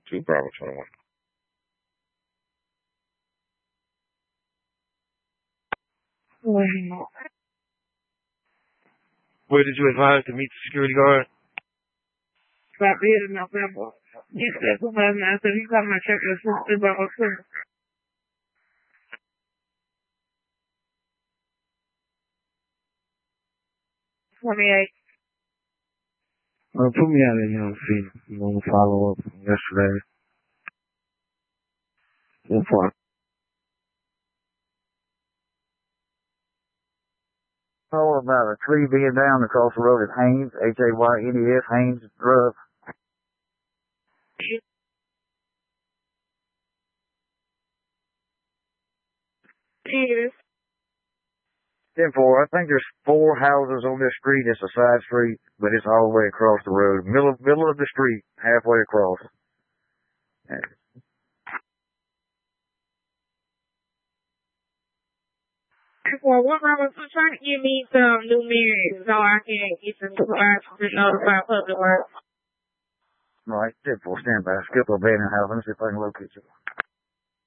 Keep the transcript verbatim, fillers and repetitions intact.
two Bravo twenty-one. Mm-hmm. Where did you advise to meet the security guard? Stop being in November. You said somebody else, if you come and check your sister about her. twenty-eight. Well, put me out in here and see. You want to follow up from yesterday? What part? Oh, about a tree being down across the road at Haynes, H A Y N E S, Haynes Drug. Cheers. ten four, I think there's four houses on this street. It's a side street, but it's all the way across the road. Middle, middle of the street, halfway across. Well, what I was trying to give me some new mirrors so I can get some supplies to notify public works. All right, ten four, stand by. Skip abandoned house. Let me see if I can locate you.